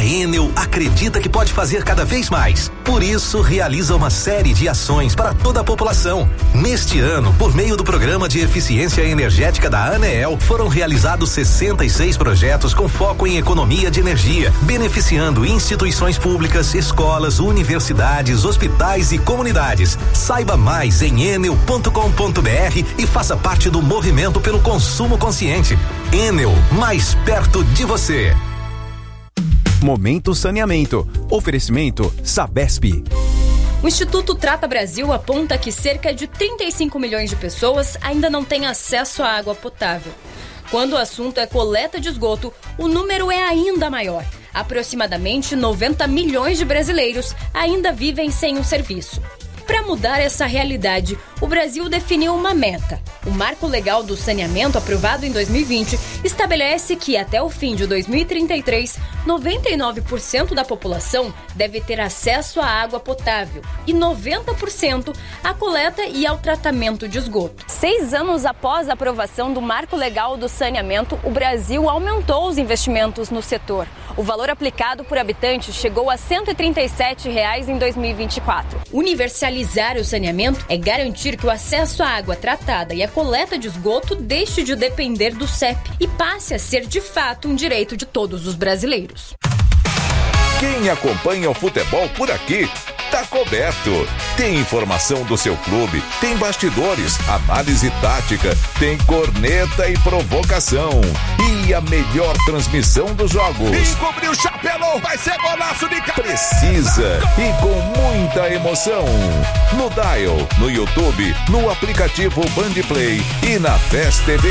A Enel acredita que pode fazer cada vez mais. Por isso, realiza uma série de ações para toda a população. Neste ano, por meio do Programa de Eficiência Energética da ANEEL, foram realizados 66 projetos com foco em economia de energia, beneficiando instituições públicas, escolas, universidades, hospitais e comunidades. Saiba mais em enel.com.br e faça parte do movimento pelo consumo consciente. Enel, mais perto de você. Momento Saneamento. Oferecimento Sabesp. O Instituto Trata Brasil aponta que cerca de 35 milhões de pessoas ainda não têm acesso à água potável. Quando o assunto é coleta de esgoto, o número é ainda maior. Aproximadamente 90 milhões de brasileiros ainda vivem sem o serviço. Para mudar essa realidade, o Brasil definiu uma meta. O Marco Legal do Saneamento, aprovado em 2020, estabelece que até o fim de 2033, 99% da população deve ter acesso à água potável e 90% à coleta e ao tratamento de esgoto. 6 anos após a aprovação do Marco Legal do Saneamento, o Brasil aumentou os investimentos no setor. O valor aplicado por habitante chegou a R$ 137 em 2024. Universalizar o saneamento é garantir que o acesso à água tratada e a coleta de esgoto deixe de depender do CEP e passe a ser de fato um direito de todos os brasileiros. Quem acompanha o futebol por aqui tá coberto. Tem informação do seu clube, tem bastidores, análise tática, tem corneta e provocação. E a melhor transmissão dos jogos. Encobriu o chapelão, vai ser golaço de cabeça. Precisa e com muita emoção. No Dial, no YouTube, no aplicativo Bandplay e na Fest TV.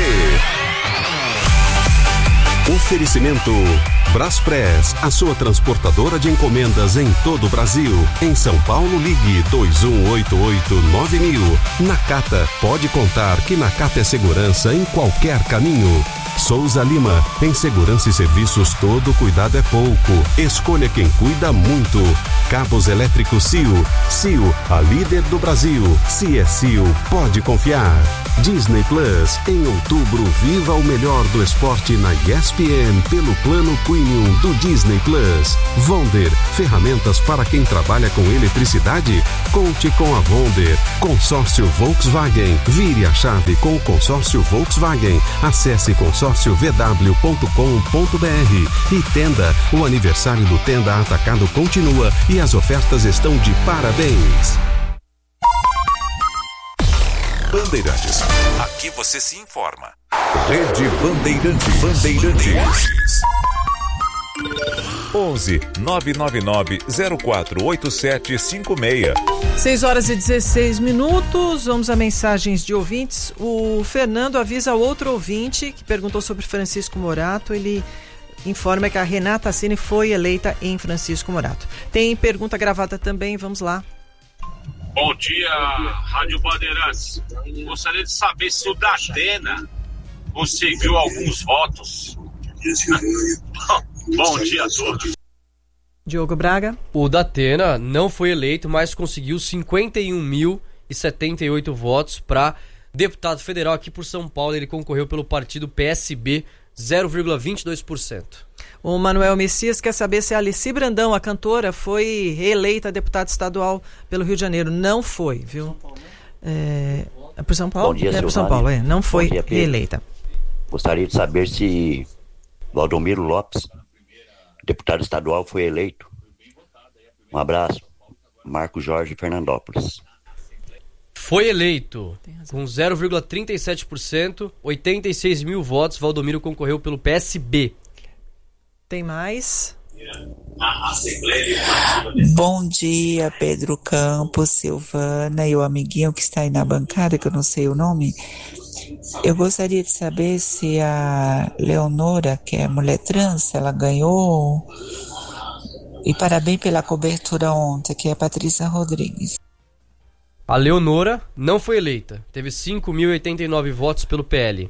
Oferecimento Braspress, a sua transportadora de encomendas em todo o Brasil. Em São Paulo, ligue 2188-9000. Nakata, pode contar que Nakata é segurança em qualquer caminho. Souza Lima, em segurança e serviços todo cuidado é pouco. Escolha quem cuida muito. Cabos elétricos CIO. CIO, a líder do Brasil. Se é CIO, pode confiar. Disney Plus, em outubro, viva o melhor do esporte na ESPN pelo plano Premium do Disney Plus. Vonder, ferramentas para quem trabalha com eletricidade? Conte com a Vonder. Consórcio Volkswagen, vire a chave com o consórcio Volkswagen. Acesse consórciovw.com.br. E Tenda, o aniversário do Tenda Atacado continua e as ofertas estão de parabéns. Bandeirantes. Aqui você se informa. Rede Bandeirantes. 11 999 048756. 6h16. Vamos a mensagens de ouvintes. O Fernando avisa outro ouvinte que perguntou sobre Francisco Morato. Ele informa que a Renata Cini foi eleita em Francisco Morato. Tem pergunta gravada também, vamos lá. Bom dia, Rádio Bandeirantes. Gostaria de saber se o Datena conseguiu alguns votos. Bom dia a todos. Diogo Braga. O Datena não foi eleito, mas conseguiu 51.078 votos para deputado federal aqui por São Paulo. Ele concorreu pelo partido PSB, 0,22%. O Manuel Messias quer saber se a Alici Brandão, a cantora, foi reeleita deputada estadual pelo Rio de Janeiro. Não foi, viu? São Paulo, né? É por São Paulo? Bom dia, é por São Paulo, não foi reeleita. Gostaria de saber se Valdomiro Lopes, deputado estadual, foi eleito. Um abraço. Marco Jorge, Fernandópolis. Foi eleito com 0,37%, 86 mil votos. Valdomiro concorreu pelo PSB. Tem mais? Bom dia, Pedro Campos, Silvana e o amiguinho que está aí na bancada, que eu não sei o nome. Eu gostaria de saber se a Leonora, que é mulher trans, ela ganhou. E parabéns pela cobertura ontem, que é a Patrícia Rodrigues. A Leonora não foi eleita. Teve 5.089 votos pelo PL.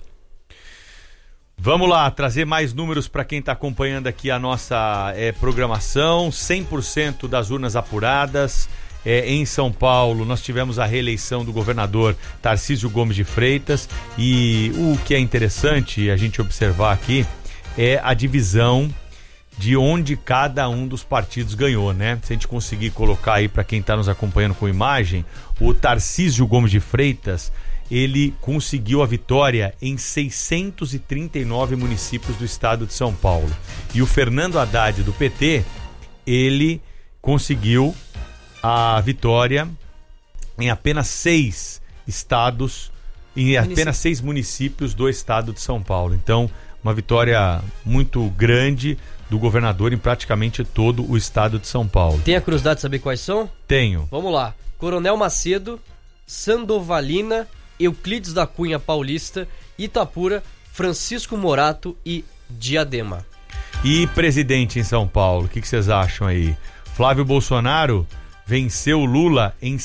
Vamos lá, trazer mais números para quem está acompanhando aqui a nossa programação. 100% das urnas apuradas. Em São Paulo, nós tivemos a reeleição do governador Tarcísio Gomes de Freitas. E o que é interessante a gente observar aqui é a divisão de onde cada um dos partidos ganhou, né? Se a gente conseguir colocar aí para quem está nos acompanhando com imagem, o Tarcísio Gomes de Freitas, ele conseguiu a vitória em 639 municípios do estado de São Paulo. E o Fernando Haddad, do PT, ele conseguiu a vitória em apenas 6 estados, em apenas 6 municípios do estado de São Paulo. Então, uma vitória muito grande do governador em praticamente todo o estado de São Paulo. Tem a curiosidade de saber quais são? Tenho. Vamos lá. Coronel Macedo, Sandovalina, Euclides da Cunha Paulista, Itapura, Francisco Morato e Diadema. E presidente em São Paulo, o que vocês acham aí? Flávio Bolsonaro venceu Lula em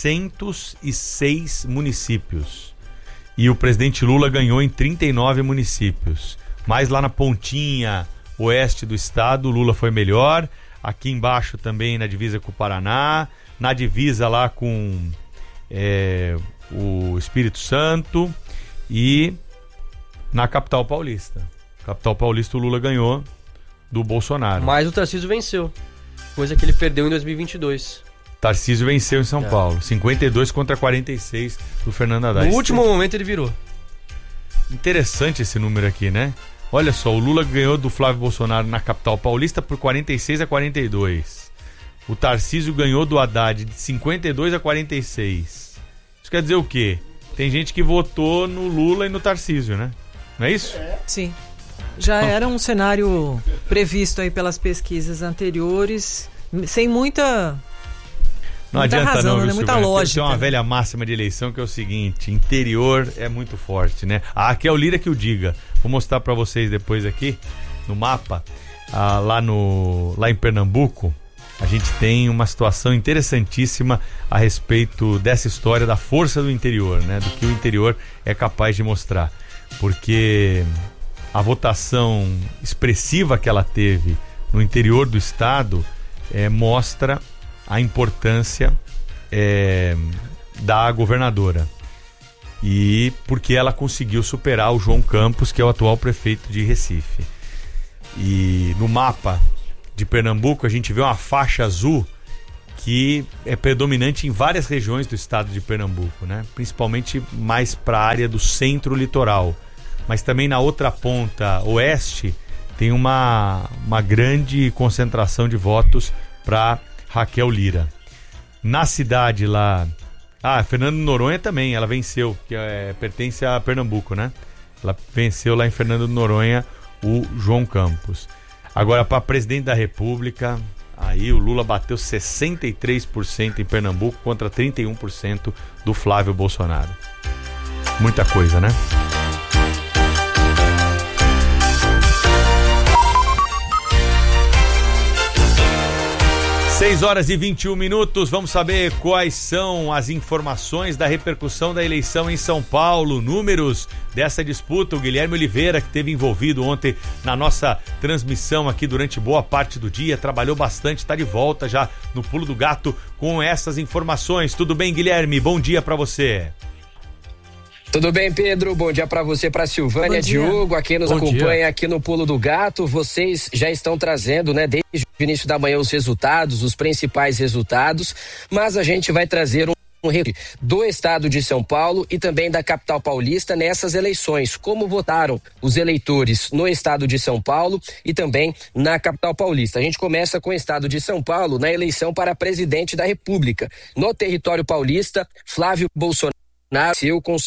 606 municípios. E o presidente Lula ganhou em 39 municípios. Mas lá na pontinha oeste do estado, Lula foi melhor. Aqui embaixo também na divisa com o Paraná. Na divisa lá com o Espírito Santo. E na capital paulista. Capital paulista o Lula ganhou do Bolsonaro. Mas o Tarcísio venceu. Coisa que ele perdeu em 2022. Tarcísio venceu em São Paulo. 52 contra 46 do Fernando Haddad. No último momento ele virou. Interessante esse número aqui, né? Olha só, o Lula ganhou do Flávio Bolsonaro na capital paulista por 46 a 42. O Tarcísio ganhou do Haddad de 52 a 46. Isso quer dizer o quê? Tem gente que votou no Lula e no Tarcísio, né? Não é isso? Sim. Já era um cenário previsto aí pelas pesquisas anteriores, sem muita... Não adianta razão, não, viu, né? Muita Silvana? lógica. Tem uma velha máxima de eleição que é o seguinte: interior é muito forte, né? Aqui é o Lira que o diga. Vou mostrar pra vocês depois aqui no mapa, lá em Pernambuco, a gente tem uma situação interessantíssima a respeito dessa história da força do interior, né? Do que o interior é capaz de mostrar. Porque a votação expressiva que ela teve no interior do estado mostra a importância da governadora. E porque ela conseguiu superar o João Campos, que é o atual prefeito de Recife. E no mapa de Pernambuco a gente vê uma faixa azul que é predominante em várias regiões do estado de Pernambuco, né? Principalmente mais para a área do centro litoral. Mas também na outra ponta oeste tem uma grande concentração de votos para Raquel Lira. Na cidade lá... Fernando Noronha também, ela venceu, que pertence a Pernambuco, né? Ela venceu lá em Fernando Noronha o João Campos. Agora, para presidente da República, aí o Lula bateu 63% em Pernambuco contra 31% do Flávio Bolsonaro. Muita coisa, né? 6h21, vamos saber quais são as informações da repercussão da eleição em São Paulo, números dessa disputa. O Guilherme Oliveira, que esteve envolvido ontem na nossa transmissão aqui durante boa parte do dia, trabalhou bastante, está de volta já no Pulo do Gato com essas informações. Tudo bem, Guilherme? Bom dia para você. Tudo bem, Pedro? Bom dia para você, para Silvânia, Diogo, a quem nos acompanha aqui no Pulo do Gato. Vocês já estão trazendo, né, desde o início da manhã os resultados, os principais resultados, mas a gente vai trazer um do estado de São Paulo e também da capital paulista nessas eleições. Como votaram os eleitores no estado de São Paulo e também na capital paulista. A gente começa com o estado de São Paulo na eleição para presidente da República. No território paulista, Flávio Bolsonaro nasceu com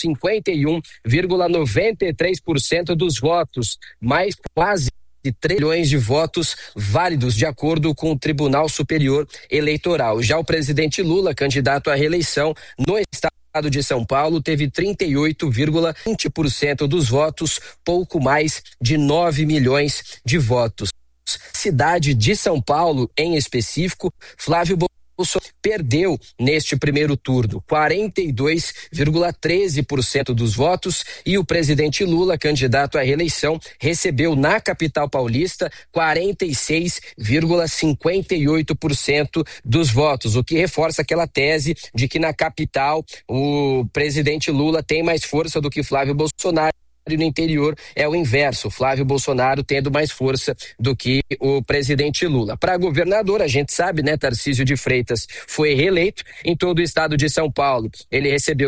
51,93% dos votos, mais quase 3 milhões de votos válidos, de acordo com o Tribunal Superior Eleitoral. Já o presidente Lula, candidato à reeleição no estado de São Paulo, teve 38,20% dos votos, pouco mais de 9 milhões de votos. Cidade de São Paulo, em específico, Flávio Bolsonaro perdeu neste primeiro turno 42,13% dos votos e o presidente Lula, candidato à reeleição, recebeu na capital paulista 46,58% dos votos, o que reforça aquela tese de que na capital o presidente Lula tem mais força do que Flávio Bolsonaro no interior é o inverso, Flávio Bolsonaro tendo mais força do que o presidente Lula. Para governador, a gente sabe, né, Tarcísio de Freitas foi reeleito em todo o estado de São Paulo. Ele recebeu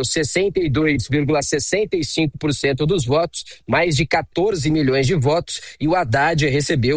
62,65% dos votos, mais de 14 milhões de votos, e o Haddad recebeu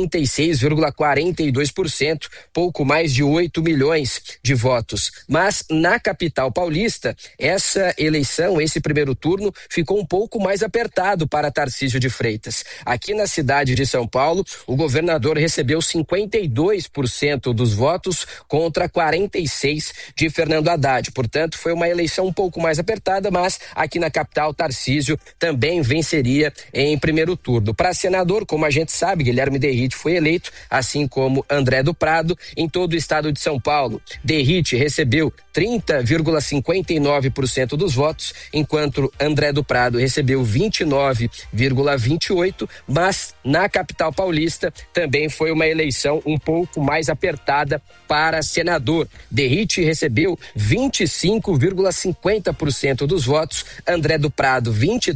36,42%, pouco mais de 8 milhões de votos. Mas na capital paulista, essa eleição, esse primeiro turno, ficou um pouco mais apertado para Tarcísio de Freitas. Aqui na cidade de São Paulo, o governador recebeu 52% dos votos contra 46% de Fernando Haddad. Portanto, foi uma eleição um pouco mais apertada, mas aqui na capital, Tarcísio também venceria em primeiro turno. Para senador, como a gente sabe, Guilherme Derrite foi eleito, assim como André do Prado, em todo o estado de São Paulo. Derrite recebeu 30,59% dos votos, enquanto André do Prado recebeu 29,28%, mas na capital paulista também foi uma eleição um pouco mais apertada para senador. Derrite recebeu 25,50% dos votos, André do Prado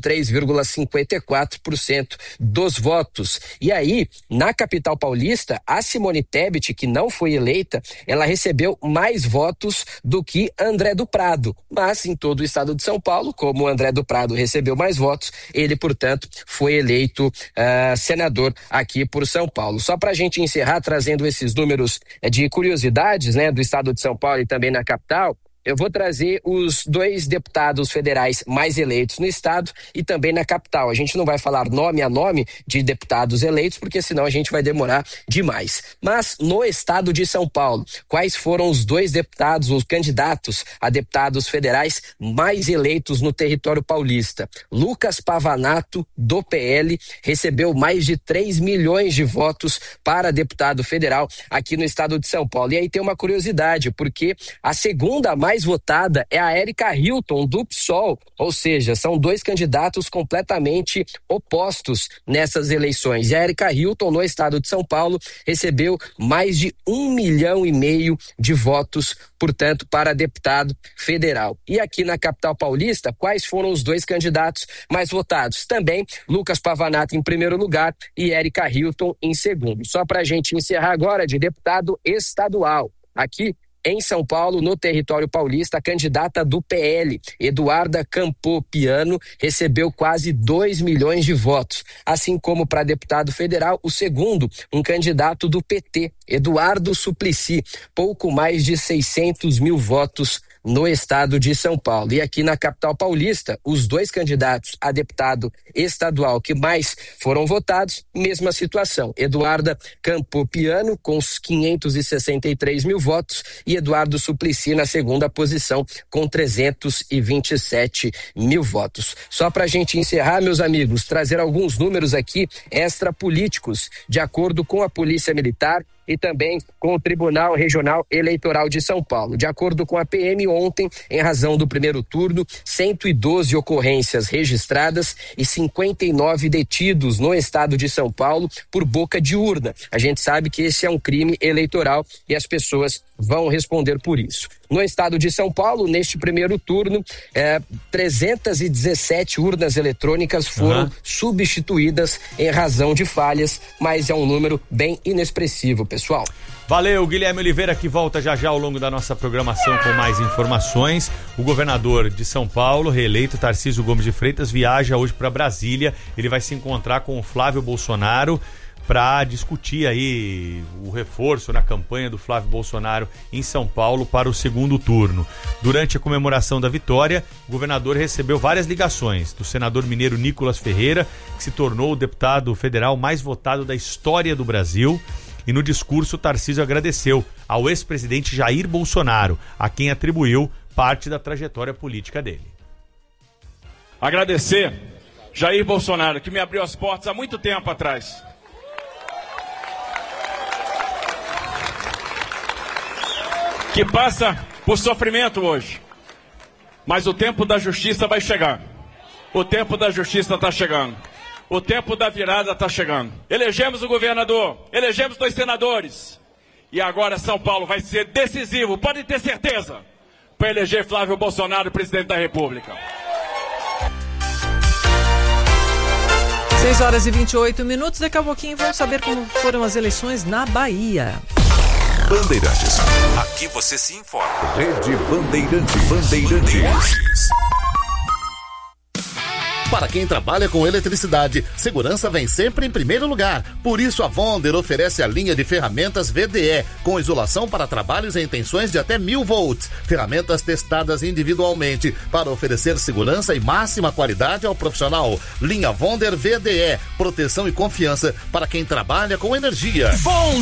23,54% dos votos. E aí, na capital paulista, a Simone Tebet, que não foi eleita, ela recebeu mais votos do que André do Prado, mas em todo o estado de São Paulo, como André do Prado recebeu mais votos, ele, portanto, foi eleito senador aqui por São Paulo. Só para a gente encerrar, trazendo esses números de curiosidades, né, do estado de São Paulo e também na capital, eu vou trazer os 2 deputados federais mais eleitos no estado e também na capital. A gente não vai falar nome a nome de deputados eleitos, porque senão a gente vai demorar demais. Mas no estado de São Paulo, quais foram os 2 deputados, os candidatos a deputados federais mais eleitos no território paulista? Lucas Pavanato, do PL, recebeu mais de 3 milhões de votos para deputado federal aqui no estado de São Paulo. E aí tem uma curiosidade, porque a segunda mais votada é a Érica Hilton, do PSOL, ou seja, são 2 candidatos completamente opostos nessas eleições. E a Érica Hilton, no estado de São Paulo, recebeu mais de 1,5 milhão de votos, portanto, para deputado federal. E aqui na capital paulista, quais foram os 2 candidatos mais votados? Também Lucas Pavanato em primeiro lugar e Érica Hilton em segundo. Só para a gente encerrar agora, de deputado estadual. Aqui em São Paulo, no território paulista, a candidata do PL, Eduarda Campopiano, recebeu quase 2 milhões de votos. Assim como para deputado federal, o segundo, um candidato do PT, Eduardo Suplicy, pouco mais de 600 mil votos no estado de São Paulo. E aqui na capital paulista, os 2 candidatos a deputado estadual que mais foram votados, mesma situação. Eduarda Campopiano com os 563 mil votos e Eduardo Suplicy na segunda posição com 327 mil votos. Só para a gente encerrar, meus amigos, trazer alguns números aqui extrapolíticos, de acordo com a Polícia Militar e também com o Tribunal Regional Eleitoral de São Paulo. De acordo com a PM, ontem, em razão do primeiro turno, 112 ocorrências registradas e 59 detidos no estado de São Paulo por boca de urna. A gente sabe que esse é um crime eleitoral e as pessoas vão responder por isso. No estado de São Paulo, neste primeiro turno, 317 urnas eletrônicas foram substituídas em razão de falhas, mas é um número bem inexpressivo, pessoal. Valeu, Guilherme Oliveira, que volta já já ao longo da nossa programação com mais informações. O governador de São Paulo, reeleito, Tarcísio Gomes de Freitas, viaja hoje para Brasília. Ele vai se encontrar com o Flávio Bolsonaro para discutir aí o reforço na campanha do Flávio Bolsonaro em São Paulo para o segundo turno. Durante a comemoração da vitória, o governador recebeu várias ligações do senador mineiro Nicolas Ferreira, que se tornou o deputado federal mais votado da história do Brasil. E no discurso, Tarcísio agradeceu ao ex-presidente Jair Bolsonaro, a quem atribuiu parte da trajetória política dele. Agradecer Jair Bolsonaro, que me abriu as portas há muito tempo atrás. Que passa por sofrimento hoje. Mas o tempo da justiça vai chegar. O tempo da justiça está chegando. O tempo da virada está chegando. Elegemos o governador, elegemos 2 senadores. E agora São Paulo vai ser decisivo, podem ter certeza, para eleger Flávio Bolsonaro presidente da República. 6h28. Daqui a pouquinho vamos saber como foram as eleições na Bahia. Bandeirantes. Aqui você se informa. Rede Bandeirantes. Para quem trabalha com eletricidade, segurança vem sempre em primeiro lugar. Por isso, a Vonder oferece a linha de ferramentas VDE, com isolação para trabalhos em tensões de até 1000 volts. Ferramentas testadas individualmente para oferecer segurança e máxima qualidade ao profissional. Linha Vonder VDE, proteção e confiança para quem trabalha com energia.